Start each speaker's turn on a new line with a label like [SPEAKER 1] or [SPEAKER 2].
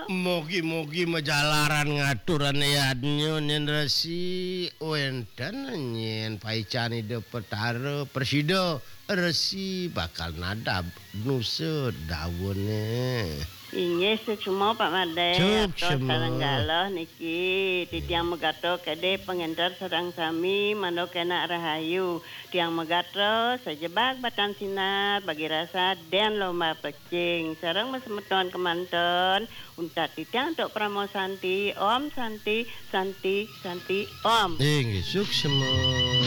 [SPEAKER 1] Mugi-mugi majalaran ngaturan yadnya nyen resi wendan nyen paicani de petara presida resi bakal nadab nusa dawune.
[SPEAKER 2] Inggih cuma Pak Made
[SPEAKER 1] Cuk
[SPEAKER 2] atos
[SPEAKER 1] semua.
[SPEAKER 2] salenggaloh niki titiang megato kede pengentar sareng sami mano kena rahayu tiang megato sejebak batan sinar bagi rasa dan lomba pecing sareng mesemeton kemanton untat titiang untuk pramo santi om santi santi santi om
[SPEAKER 1] Inggih suk semua.